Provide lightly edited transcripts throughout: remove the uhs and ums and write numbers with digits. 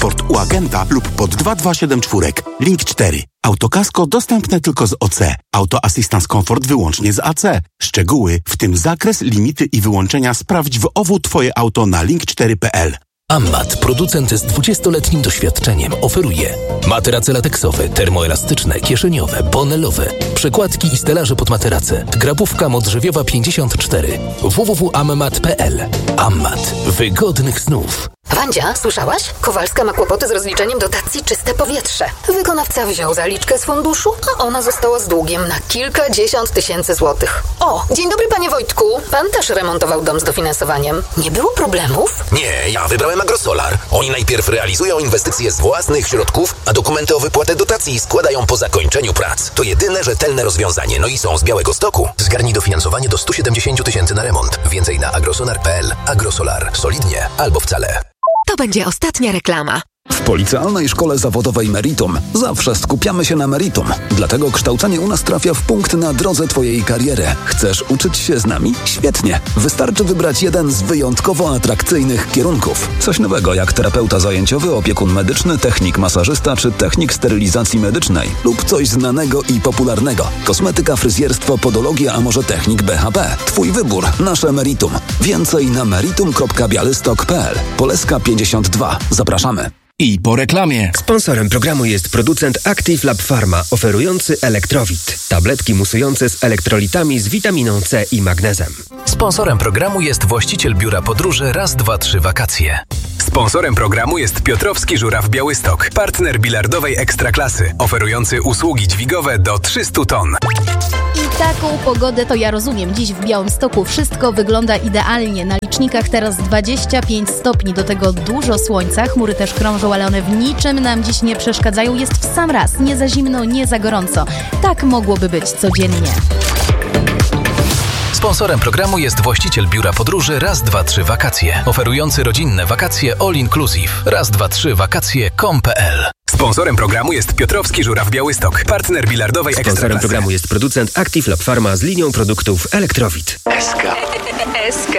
komfort u agenta lub pod 2274. Link 4. Autokasko dostępne tylko z OC. Auto Assistance Comfort wyłącznie z AC. Szczegóły, w tym zakres, limity i wyłączenia sprawdź w OWU Twoje auto na link4.pl. Ammat, producent z 20-letnim doświadczeniem, oferuje materace lateksowe, termoelastyczne, kieszeniowe, bonelowe, przekładki i stelaże pod materace. Grabówka modrzewiowa 54. www.ammat.pl. Ammat. Wygodnych snów. Wandzia, słyszałaś? Kowalska ma kłopoty z rozliczeniem dotacji Czyste Powietrze. Wykonawca wziął zaliczkę z funduszu, a ona została z długiem na kilkadziesiąt tysięcy złotych. O, dzień dobry panie Wojtku. Pan też remontował dom z dofinansowaniem. Nie było problemów? Nie, ja wybrałem Agrosolar. Oni najpierw realizują inwestycje z własnych środków, a dokumenty o wypłatę dotacji składają po zakończeniu prac. To jedyne rzetelne rozwiązanie, no i są z Białegostoku. Zgarnij dofinansowanie do 170 tysięcy na remont. Więcej na agrosolar.pl. Agrosolar. Solidnie albo wcale. To będzie ostatnia reklama. W Policealnej Szkole Zawodowej Meritum zawsze skupiamy się na meritum. Dlatego kształcenie u nas trafia w punkt na drodze Twojej kariery. Chcesz uczyć się z nami? Świetnie. Wystarczy wybrać jeden z wyjątkowo atrakcyjnych kierunków. Coś nowego jak terapeuta zajęciowy, opiekun medyczny, technik masażysta czy technik sterylizacji medycznej. Lub coś znanego i popularnego. Kosmetyka, fryzjerstwo, podologia, a może technik BHP. Twój wybór. Nasze meritum. Więcej na meritum.bialystok.pl. Poleska 52. Zapraszamy. I po reklamie. Sponsorem programu jest producent Active Lab Pharma, oferujący Elektrowit. Tabletki musujące z elektrolitami z witaminą C i magnezem. Sponsorem programu jest właściciel biura podróży Raz, 2, 3 Wakacje. Sponsorem programu jest Piotrowski Żuraw Białystok, partner bilardowej ekstraklasy, oferujący usługi dźwigowe do 300 ton. I taką pogodę to ja rozumiem. Dziś w Białymstoku wszystko wygląda idealnie. Na licznikach teraz 25 stopni, do tego dużo słońca. Chmury też krążą, ale one w niczym nam dziś nie przeszkadzają. Jest w sam raz, nie za zimno, nie za gorąco. Tak mogłoby być codziennie. Sponsorem programu jest właściciel biura podróży Raz, 2, 3 Wakacje, oferujący rodzinne wakacje all inclusive. Raz, 2, 3 wakacje.com.pl. Sponsorem programu jest Piotrowski Żuraw Białystok, partner bilardowej ekstraklasy. Sponsorem programu jest producent Active Lab Pharma z linią produktów Elektrowit. SK.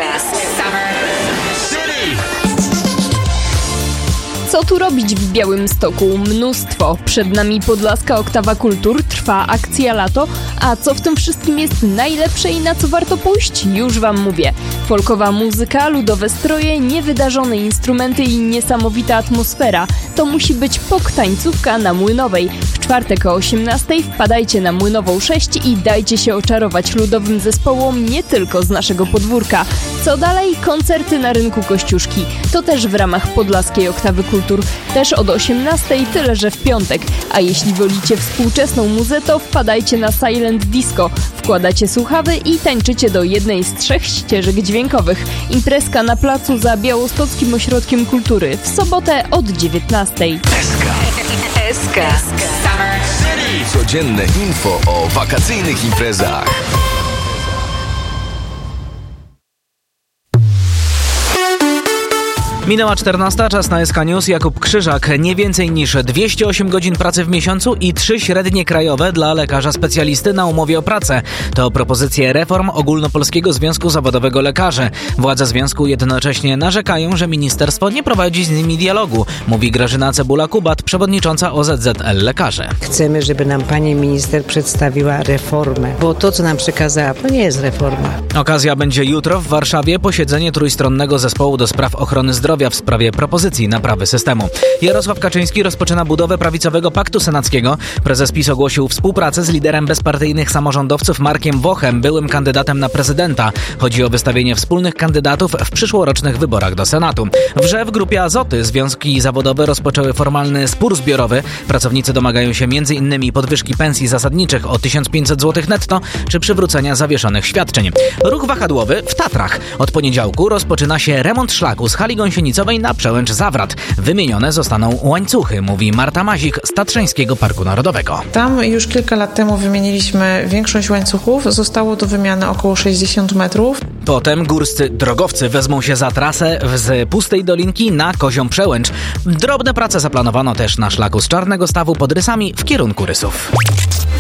Co tu robić w Białymstoku? Mnóstwo. Przed nami Podlaska Oktawa Kultur, trwa akcja Lato, a co w tym wszystkim jest najlepsze i na co warto pójść? Już wam mówię. Folkowa muzyka, ludowe stroje, niewydarzone instrumenty i niesamowita atmosfera. To musi być tańcówka na Młynowej. W czwartek o 18:00 wpadajcie na Młynową 6 i dajcie się oczarować ludowym zespołom nie tylko z naszego podwórka. Co dalej? Koncerty na rynku Kościuszki. To też w ramach Podlaskiej Oktawy Kultur. Też od 18:00, tyle że w piątek. A jeśli wolicie współczesną muzę, to wpadajcie na Silent Disco. Wkładacie słuchawy i tańczycie do jednej z 3 ścieżek dźwiękowych. Imprezka na placu za Białostockim Ośrodkiem Kultury w sobotę od 19:00. SK. Codzienne info o wakacyjnych imprezach. Minęła 14, czas na SK News. Jakub Krzyżak. Nie więcej niż 208 godzin pracy w miesiącu i 3 średnie krajowe dla lekarza specjalisty na umowie o pracę. To propozycje reform Ogólnopolskiego Związku Zawodowego Lekarzy. Władze związku jednocześnie narzekają, że ministerstwo nie prowadzi z nimi dialogu, mówi Grażyna Cebula-Kubat, przewodnicząca OZZL Lekarzy. Chcemy, żeby nam pani minister przedstawiła reformę, bo to, co nam przekazała, to nie jest reforma. Okazja będzie jutro w Warszawie, posiedzenie trójstronnego zespołu do spraw ochrony zdrowia w sprawie propozycji naprawy systemu. Jarosław Kaczyński rozpoczyna budowę prawicowego paktu senackiego. Prezes PiS ogłosił współpracę z liderem bezpartyjnych samorządowców Markiem Wochem, byłym kandydatem na prezydenta. Chodzi o wystawienie wspólnych kandydatów w przyszłorocznych wyborach do Senatu. W Grupie Azoty związki zawodowe rozpoczęły formalny spór zbiorowy. Pracownicy domagają się m.in. podwyżki pensji zasadniczych o 1500 zł netto czy przywrócenia zawieszonych świadczeń. Ruch wahadłowy w Tatrach. Od poniedziałku rozpoczyna się remont szlaku z hali gąsienicowej na Przełęcz Zawrat. Wymienione zostaną łańcuchy, mówi Marta Mazik z Tatrzańskiego Parku Narodowego. Tam już kilka lat temu wymieniliśmy większość łańcuchów. Zostało do wymiany około 60 metrów. Potem górscy drogowcy wezmą się za trasę z Pustej Dolinki na Kozią Przełęcz. Drobne prace zaplanowano też na szlaku z Czarnego Stawu pod Rysami w kierunku Rysów.